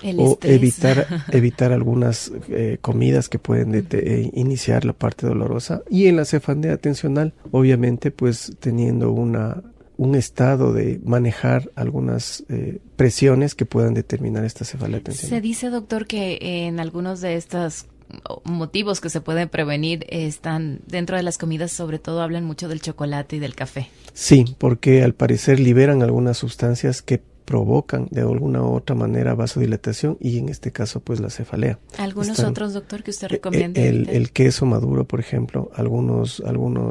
El o estrés. evitar algunas comidas que pueden iniciar la parte dolorosa. Y en la cefalea tensional, obviamente, pues teniendo un estado de manejar algunas presiones que puedan determinar esta cefalea tensional. Se dice, doctor, que en algunos de estos motivos que se pueden prevenir están dentro de las comidas, sobre todo hablan mucho del chocolate y del café. Sí, porque al parecer liberan algunas sustancias que provocan de alguna u otra manera vasodilatación y en este caso pues la cefalea. ¿Algunos otros, doctor, que usted recomiende? El queso maduro, por ejemplo, algunos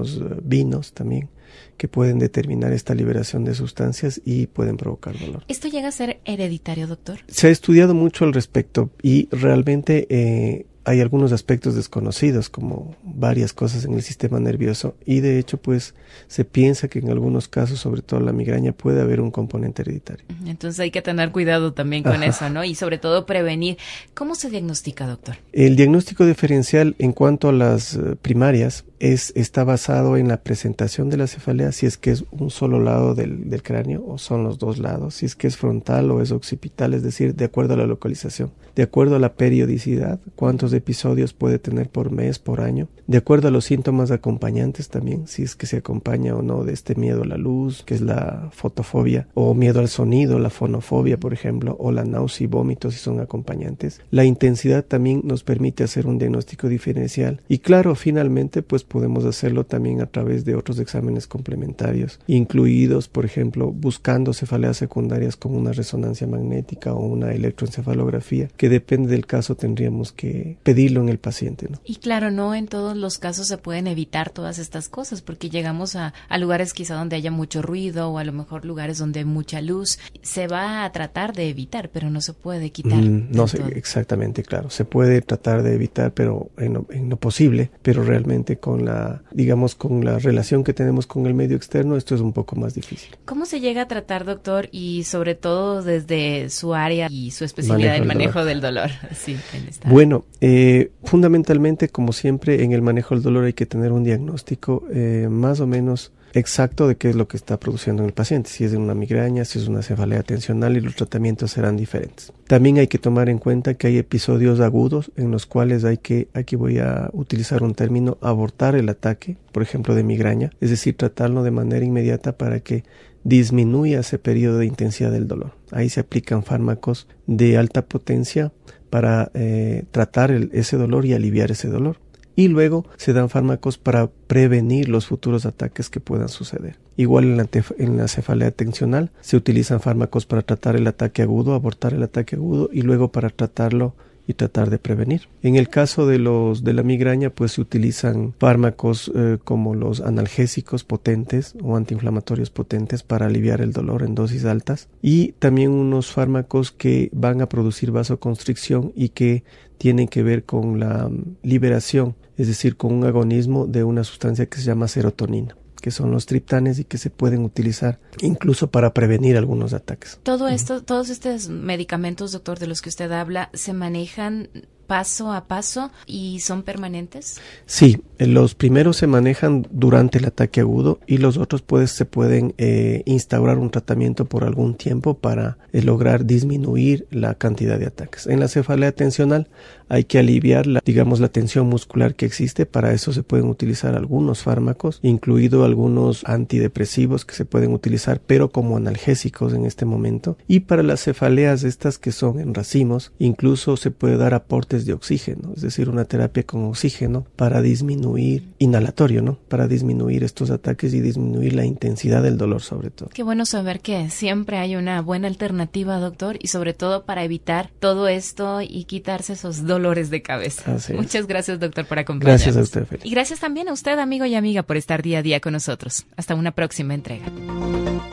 vinos también que pueden determinar esta liberación de sustancias y pueden provocar dolor. ¿Esto llega a ser hereditario, doctor? Se ha estudiado mucho al respecto y realmente hay algunos aspectos desconocidos, como varias cosas en el sistema nervioso, y de hecho pues se piensa que en algunos casos, sobre todo la migraña, puede haber un componente hereditario. Entonces hay que tener cuidado también con eso, ¿no? Y sobre todo prevenir. ¿Cómo se diagnostica, doctor? El diagnóstico diferencial en cuanto a las primarias está basado en la presentación de la cefalea, si es que es un solo lado del cráneo o son los dos lados, si es que es frontal o es occipital, es decir, de acuerdo a la localización, de acuerdo a la periodicidad, cuántos episodios puede tener por mes, por año, de acuerdo a los síntomas acompañantes también, si es que se acompaña o no de este miedo a la luz, que es la fotofobia, o miedo al sonido, la fonofobia, por ejemplo, o la náusea y vómitos si son acompañantes. La intensidad también nos permite hacer un diagnóstico diferencial y claro, finalmente pues podemos hacerlo también a través de otros exámenes complementarios, incluidos, por ejemplo, buscando cefaleas secundarias con una resonancia magnética o una electroencefalografía, que depende del caso tendríamos que pedirlo en el paciente, ¿no? Y claro, no en todos los casos se pueden evitar todas estas cosas, porque llegamos a lugares quizá donde haya mucho ruido o a lo mejor lugares donde hay mucha luz. Se va a tratar de evitar, pero no se puede quitar. No sé, exactamente, claro. Se puede tratar de evitar, pero en lo posible, pero realmente con la relación que tenemos con el medio externo, esto es un poco más difícil. ¿Cómo se llega a tratar, doctor? Y sobre todo desde su área y su especialidad, el manejo del dolor. Sí, bueno, fundamentalmente, como siempre, en el manejo del dolor hay que tener un diagnóstico más o menos exacto de qué es lo que está produciendo en el paciente, si es una migraña, si es una cefalea tensional, y los tratamientos serán diferentes. También hay que tomar en cuenta que hay episodios agudos en los cuales aquí voy a utilizar un término, abortar el ataque, por ejemplo, de migraña, es decir, tratarlo de manera inmediata para que disminuya ese periodo de intensidad del dolor. Ahí se aplican fármacos de alta potencia para tratar ese dolor y aliviar ese dolor. Y luego se dan fármacos para prevenir los futuros ataques que puedan suceder. Igual en la cefalea tensional se utilizan fármacos para tratar el ataque agudo, abortar el ataque agudo y luego para tratarlo y tratar de prevenir. En el caso de la migraña, pues se utilizan fármacos como los analgésicos potentes o antiinflamatorios potentes para aliviar el dolor en dosis altas, y también unos fármacos que van a producir vasoconstricción y que tienen que ver con la liberación, es decir, con un agonismo de una sustancia que se llama serotonina, que son los triptanes y que se pueden utilizar incluso para prevenir algunos ataques. Todos estos medicamentos, doctor, de los que usted habla, ¿se manejan paso a paso y son permanentes? Sí, los primeros se manejan durante el ataque agudo y los otros se pueden instaurar un tratamiento por algún tiempo para lograr disminuir la cantidad de ataques. En la cefalea tensional hay que aliviar la tensión muscular que existe. Para eso se pueden utilizar algunos fármacos, incluido algunos antidepresivos que se pueden utilizar, pero como analgésicos en este momento. Y para las cefaleas estas que son en racimos, incluso se puede dar aportes de oxígeno, es decir, una terapia con oxígeno para disminuir, inhalatorio, ¿no? Para disminuir estos ataques y disminuir la intensidad del dolor sobre todo. Qué bueno saber que siempre hay una buena alternativa, doctor, y sobre todo para evitar todo esto y quitarse esos dolores de cabeza. Muchas gracias, doctor, por acompañarnos. Gracias a usted, Felipe. Y gracias también a usted, amigo y amiga, por estar día a día con nosotros. Hasta una próxima entrega.